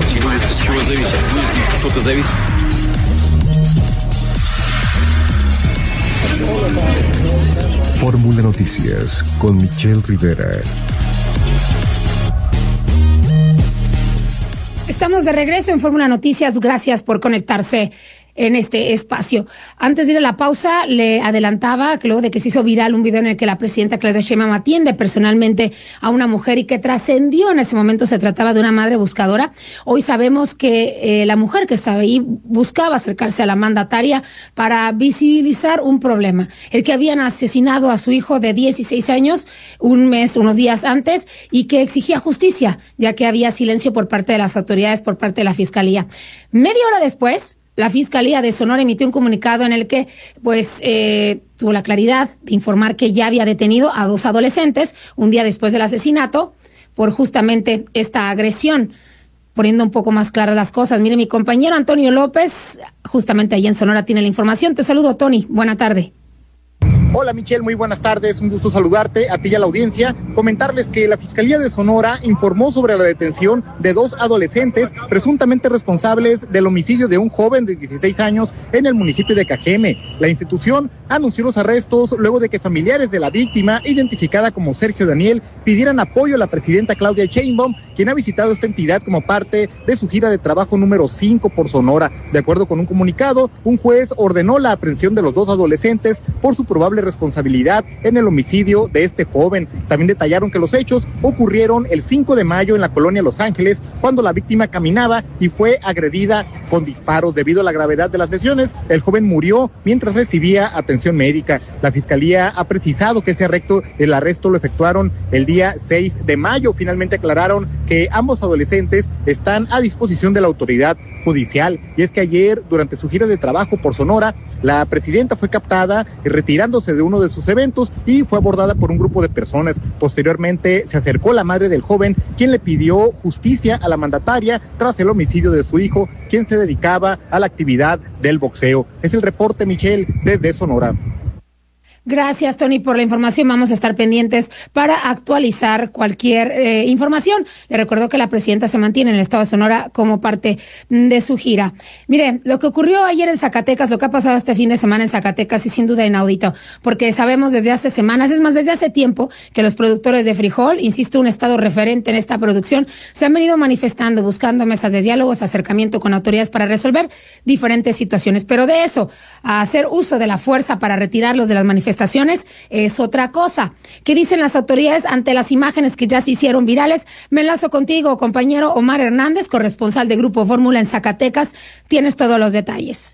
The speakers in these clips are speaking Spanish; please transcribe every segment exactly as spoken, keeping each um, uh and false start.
С чего зависит? Что-то зависит. Fórmula Noticias con Michelle Rivera. Estamos de regreso en Fórmula Noticias. Gracias por conectarse en este espacio. Antes de ir a la pausa, le adelantaba que luego de que se hizo viral un video en el que la presidenta Claudia Sheinbaum atiende personalmente a una mujer y que trascendió en ese momento, se trataba de una madre buscadora. Hoy sabemos que eh, la mujer que estaba ahí buscaba acercarse a la mandataria para visibilizar un problema, el que habían asesinado a su hijo de dieciséis años un mes, unos días antes, y que exigía justicia, ya que había silencio por parte de las autoridades, por parte de la Fiscalía. Media hora después, la Fiscalía de Sonora emitió un comunicado en el que, pues, eh, tuvo la claridad de informar que ya había detenido a dos adolescentes un día después del asesinato por justamente esta agresión, poniendo un poco más claras las cosas. Mire, mi compañero Antonio López, justamente ahí en Sonora, tiene la información. Te saludo, Tony. Buena tarde. Hola Michelle, muy buenas tardes, un gusto saludarte a ti y a la audiencia. Comentarles que la Fiscalía de Sonora informó sobre la detención de dos adolescentes presuntamente responsables del homicidio de un joven de dieciséis años en el municipio de Cajeme. La institución anunció los arrestos luego de que familiares de la víctima, identificada como Sergio Daniel, pidieran apoyo a la presidenta Claudia Sheinbaum, quien ha visitado esta entidad como parte de su gira de trabajo número cinco por Sonora. De acuerdo con un comunicado, un juez ordenó la aprehensión de los dos adolescentes por su probable responsabilidad en el homicidio de este joven. También detallaron que los hechos ocurrieron el cinco de mayo en la colonia Los Ángeles, cuando la víctima caminaba y fue agredida con disparos. Debido a la gravedad de las lesiones, el joven murió mientras recibía atención médica. La Fiscalía ha precisado que ese arresto, el arresto lo efectuaron el día seis de mayo. Finalmente aclararon que ambos adolescentes están a disposición de la autoridad judicial. Y es que ayer, durante su gira de trabajo por Sonora, la presidenta fue captada retirándose de uno de sus eventos y fue abordada por un grupo de personas. Posteriormente se acercó la madre del joven, quien le pidió justicia a la mandataria tras el homicidio de su hijo, quien se dedicaba a la actividad del boxeo. Es el reporte, Michelle, desde Sonora. Gracias, Tony, por la información. Vamos a estar pendientes para actualizar cualquier eh, información. Le recuerdo que la presidenta se mantiene en el estado de Sonora como parte de su gira. Mire, lo que ocurrió ayer en Zacatecas, lo que ha pasado este fin de semana en Zacatecas es sin duda inaudito, porque sabemos desde hace semanas, es más, desde hace tiempo, que los productores de frijol, insisto, un estado referente en esta producción, se han venido manifestando, buscando mesas de diálogos, acercamiento con autoridades para resolver diferentes situaciones. Pero de eso, a hacer uso de la fuerza para retirarlos de las manifestaciones, es otra cosa. ¿Qué dicen las autoridades ante las imágenes que ya se hicieron virales? Me enlazo contigo, compañero Omar Hernández, corresponsal de Grupo Fórmula en Zacatecas. Tienes todos los detalles.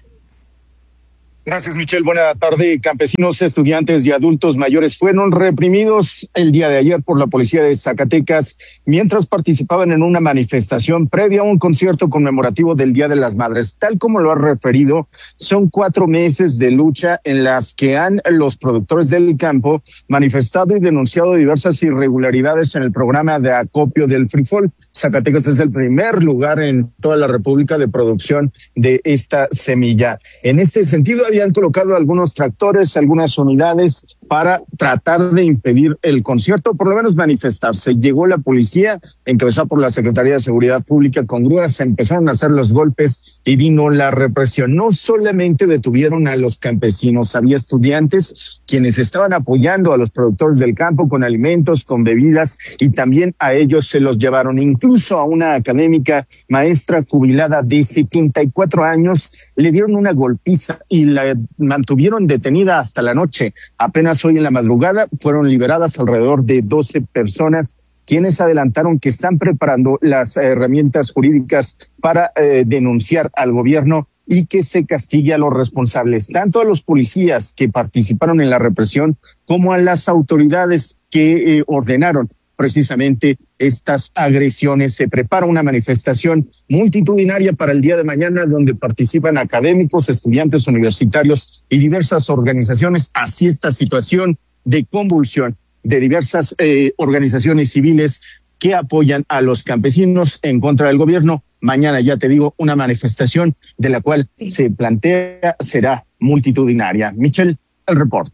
Gracias, Michelle. Buena tarde. Campesinos, estudiantes y adultos mayores fueron reprimidos el día de ayer por la policía de Zacatecas mientras participaban en una manifestación previa a un concierto conmemorativo del Día de las Madres. Tal como lo ha referido, son cuatro meses de lucha en las que han los productores del campo manifestado y denunciado diversas irregularidades en el programa de acopio del frijol. Zacatecas es el primer lugar en toda la República de producción de esta semilla. En este sentido, habían colocado algunos tractores, algunas unidades para tratar de impedir el concierto, por lo menos manifestarse. Llegó la policía, encabezada por la Secretaría de Seguridad Pública, con grúas, se empezaron a hacer los golpes y vino la represión. No solamente detuvieron a los campesinos, había estudiantes quienes estaban apoyando a los productores del campo con alimentos, con bebidas, y también a ellos se los llevaron. Incluso a una académica maestra jubilada de setenta y cuatro años le dieron una golpiza y la mantuvieron detenida hasta la noche. Apenas hoy en la madrugada fueron liberadas alrededor de doce personas, quienes adelantaron que están preparando las herramientas jurídicas para eh, denunciar al gobierno y que se castigue a los responsables, tanto a los policías que participaron en la represión como a las autoridades que eh, ordenaron precisamente estas agresiones. Se prepara una manifestación multitudinaria para el día de mañana donde participan académicos, estudiantes universitarios y diversas organizaciones. Así esta situación de convulsión de diversas eh, organizaciones civiles que apoyan a los campesinos en contra del gobierno. Mañana, ya te digo, una manifestación de la cual sí. se plantea será multitudinaria. Michelle, el reporte.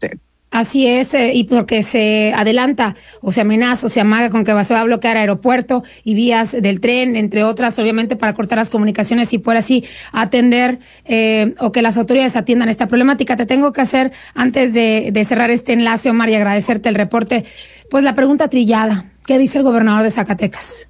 Así es, eh, y porque se adelanta o se amenaza o se amaga con que va, se va a bloquear aeropuerto y vías del tren, entre otras, obviamente para cortar las comunicaciones y por así atender eh, o que las autoridades atiendan esta problemática. Te tengo que hacer, antes de, de cerrar este enlace, Omar, y agradecerte el reporte, pues la pregunta trillada. ¿Qué dice el gobernador de Zacatecas?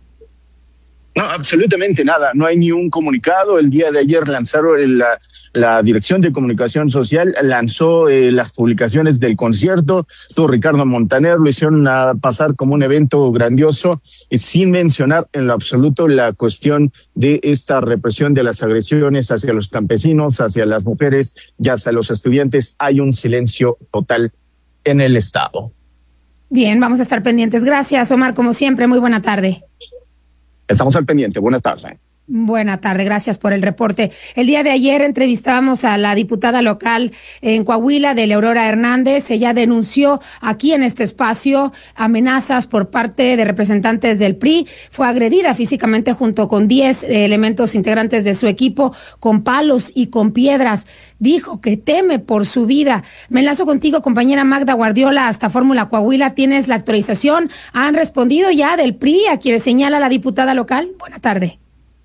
No, absolutamente nada. No hay ni un comunicado. El día de ayer lanzaron la, la Dirección de Comunicación Social, lanzó eh, las publicaciones del concierto. Tú, Ricardo Montaner, lo hicieron a pasar como un evento grandioso, y sin mencionar en lo absoluto la cuestión de esta represión de las agresiones hacia los campesinos, hacia las mujeres y hacia los estudiantes. Hay un silencio total en el Estado. Bien, vamos a estar pendientes. Gracias, Omar, como siempre. Muy buena tarde. Estamos al pendiente. Buenas tardes. Buena tarde, gracias por el reporte. El día de ayer entrevistábamos a la diputada local en Coahuila, de Aurora Hernández. Ella denunció aquí en este espacio amenazas por parte de representantes del P R I. Fue agredida físicamente junto con diez eh, elementos integrantes de su equipo con palos y con piedras. Dijo que teme por su vida. Me enlazo contigo, compañera Magda Guardiola, hasta Fórmula Coahuila. ¿Tienes la actualización? ¿Han respondido ya del P R I a quienes señala la diputada local? Buena tarde.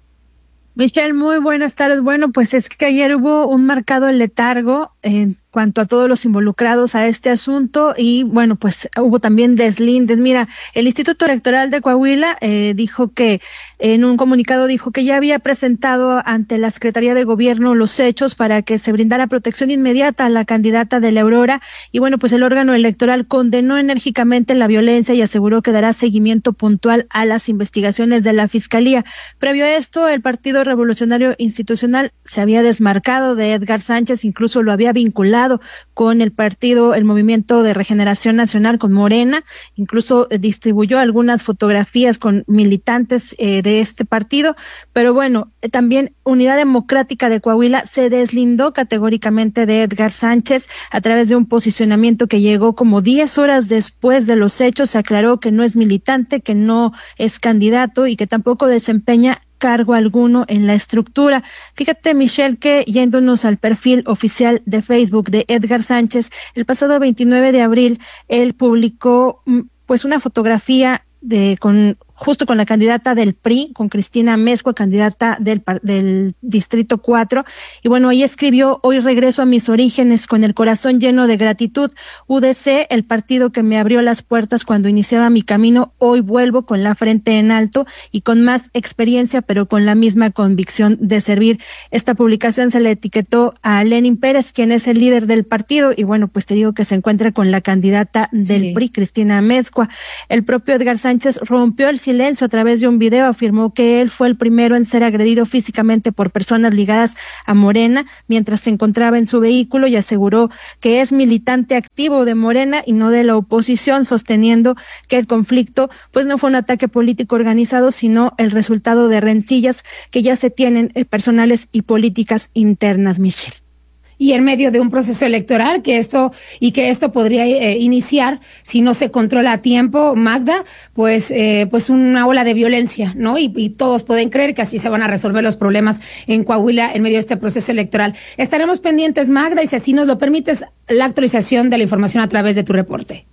Michelle, muy buenas tardes. Bueno, pues es que ayer hubo un marcado letargo en cuanto a todos los involucrados a este asunto y bueno, pues hubo también deslindes. Mira, el Instituto Electoral de Coahuila eh, dijo que en un comunicado dijo que ya había presentado ante la Secretaría de Gobierno los hechos para que se brindara protección inmediata a la candidata de la Aurora y bueno, pues el órgano electoral condenó enérgicamente la violencia y aseguró que dará seguimiento puntual a las investigaciones de la Fiscalía. Previo a esto, el Partido Revolucionario Institucional se había desmarcado de Edgar Sánchez, incluso lo había vinculado con el partido, el Movimiento de Regeneración Nacional, con Morena, incluso eh, distribuyó algunas fotografías con militantes eh, de este partido, pero bueno, eh, también Unidad Democrática de Coahuila se deslindó categóricamente de Edgar Sánchez a través de un posicionamiento que llegó como diez horas después de los hechos. Se aclaró que no es militante, que no es candidato y que tampoco desempeña cargo alguno en la estructura. Fíjate, Michelle, que yéndonos al perfil oficial de Facebook de Edgar Sánchez, el pasado veintinueve de abril, él publicó pues una fotografía de con justo con la candidata del P R I, con Cristina Mezcua, candidata del, del Distrito cuatro, y bueno, ahí escribió: hoy regreso a mis orígenes con el corazón lleno de gratitud. U D C, el partido que me abrió las puertas cuando iniciaba mi camino, hoy vuelvo con la frente en alto y con más experiencia, pero con la misma convicción de servir. Esta publicación se le etiquetó a Lenin Pérez, quien es el líder del partido, y bueno, pues te digo que se encuentra con la candidata del sí. P R I, Cristina Mezcua. El propio Edgar Sánchez rompió el silencio a través de un video, afirmó que él fue el primero en ser agredido físicamente por personas ligadas a Morena mientras se encontraba en su vehículo y aseguró que es militante activo de Morena y no de la oposición, sosteniendo que el conflicto pues no fue un ataque político organizado, sino el resultado de rencillas que ya se tienen eh, personales y políticas internas, Michelle. Y en medio de un proceso electoral que esto y que esto podría eh, iniciar si no se controla a tiempo, Magda, pues eh, pues una ola de violencia, ¿no? Y, y todos pueden creer que así se van a resolver los problemas en Coahuila en medio de este proceso electoral. Estaremos pendientes, Magda, y si así nos lo permites, la actualización de la información a través de tu reporte.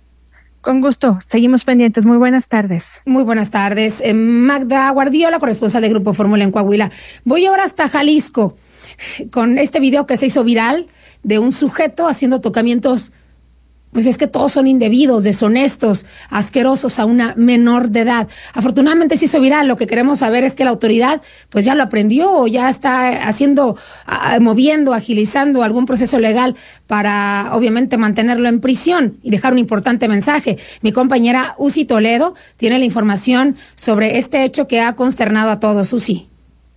Con gusto, seguimos pendientes. Muy buenas tardes. Muy buenas tardes. Eh, Magda Guardiola, corresponsal de Grupo Fórmula en Coahuila. Voy ahora hasta Jalisco con este video que se hizo viral de un sujeto haciendo tocamientos, pues es que todos son indebidos, deshonestos, asquerosos a una menor de edad. Afortunadamente se hizo viral. Lo que queremos saber es que la autoridad pues ya lo aprendió o ya está haciendo, uh, moviendo, agilizando algún proceso legal para obviamente mantenerlo en prisión y dejar un importante mensaje. Mi compañera Uzi Toledo tiene la información sobre este hecho que ha consternado a todos. Uzi.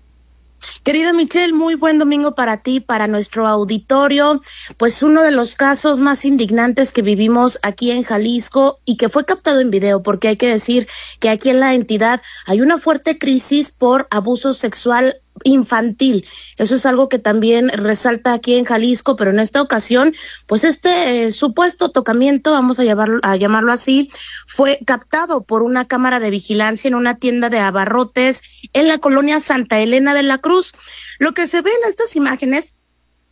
Querida Michelle, muy buen domingo para ti, para nuestro auditorio. Pues uno de los casos más indignantes que vivimos aquí en Jalisco y que fue captado en video, porque hay que decir que aquí en la entidad hay una fuerte crisis por abuso sexual infantil. Eso es algo que también resalta aquí en Jalisco, pero en esta ocasión, pues este eh, supuesto tocamiento, vamos a llamarlo, a llamarlo así, fue captado por una cámara de vigilancia en una tienda de abarrotes en la colonia Santa Elena de la Cruz. Lo que se ve en estas imágenes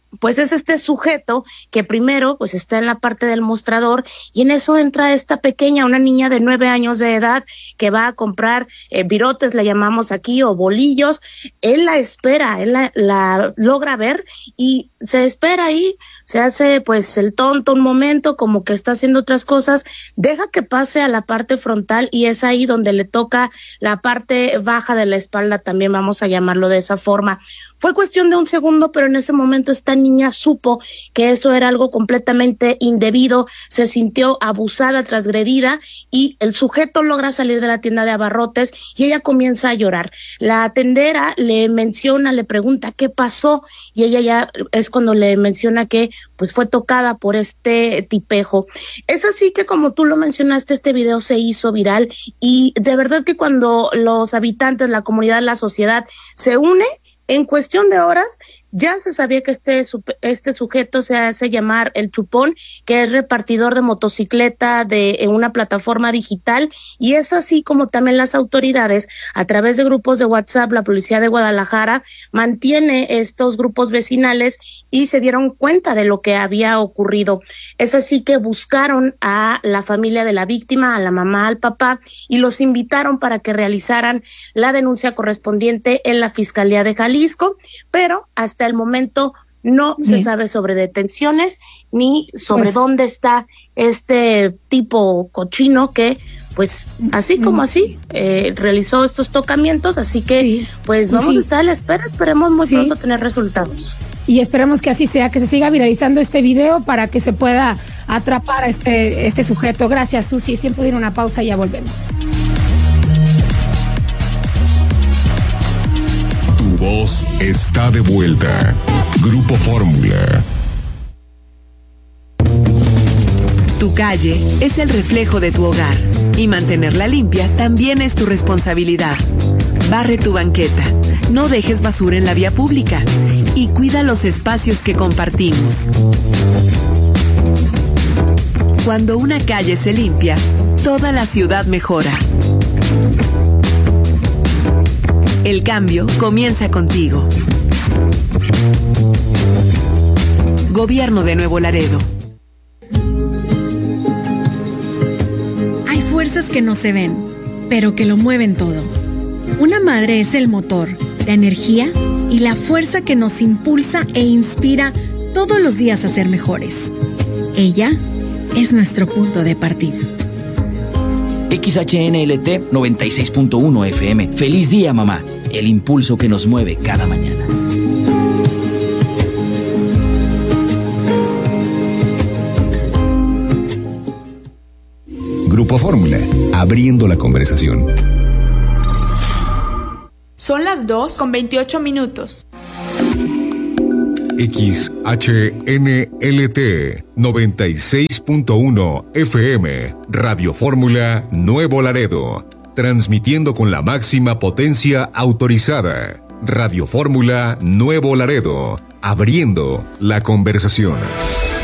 pues es este sujeto que primero pues está en la parte del mostrador y en eso entra esta pequeña, una niña de nueve años de edad que va a comprar eh, virotes, le llamamos aquí, o bolillos. Él la espera, él la, la logra ver y se espera ahí, se hace pues el tonto un momento, como que está haciendo otras cosas, deja que pase a la parte frontal y es ahí donde le toca la parte baja de la espalda, también vamos a llamarlo de esa forma. Fue cuestión de un segundo, pero en ese momento esta niña supo que eso era algo completamente indebido, se sintió abusada, transgredida, y el sujeto logra salir de la tienda de abarrotes y ella comienza a llorar. La tendera le menciona, le pregunta qué pasó y ella ya es cuando le menciona que pues fue tocada por este tipejo. Es así que, como tú lo mencionaste, este video se hizo viral y de verdad que cuando los habitantes, la comunidad, la sociedad se une, en cuestión de horas ya se sabía que este este sujeto se hace llamar el Chupón, que es repartidor de motocicleta de en una plataforma digital, y es así como también las autoridades, a través de grupos de WhatsApp, la policía de Guadalajara mantiene estos grupos vecinales y se dieron cuenta de lo que había ocurrido. Es así que buscaron a la familia de la víctima, a la mamá, al papá, y los invitaron para que realizaran la denuncia correspondiente en la Fiscalía de Jalisco, pero hasta el momento no Bien. se sabe sobre detenciones ni sobre pues, dónde está este tipo cochino que pues así como así eh, realizó estos tocamientos, así que sí. pues vamos sí. a estar a la espera, esperemos muy sí. pronto tener resultados. Y esperemos que así sea, que se siga viralizando este video para que se pueda atrapar a este, este sujeto. Gracias, Susi. Es tiempo de ir a una pausa y ya volvemos. Tu voz está de vuelta. Grupo Fórmula. Tu calle es el reflejo de tu hogar y mantenerla limpia también es tu responsabilidad. Barre tu banqueta, no dejes basura en la vía pública y cuida los espacios que compartimos. Cuando una calle se limpia, toda la ciudad mejora. El cambio comienza contigo. Gobierno de Nuevo Laredo. Hay fuerzas que no se ven, pero que lo mueven todo. Una madre es el motor, la energía y la fuerza que nos impulsa e inspira todos los días a ser mejores. Ella es nuestro punto de partida. X H N L T noventa y seis punto uno F M. Feliz día, mamá. El impulso que nos mueve cada mañana. Grupo Fórmula, abriendo la conversación. Son las dos con veintiocho minutos. X H N L T noventa y seis punto uno F M, Radio Fórmula Nuevo Laredo, transmitiendo con la máxima potencia autorizada. Radio Fórmula Nuevo Laredo, abriendo la conversación.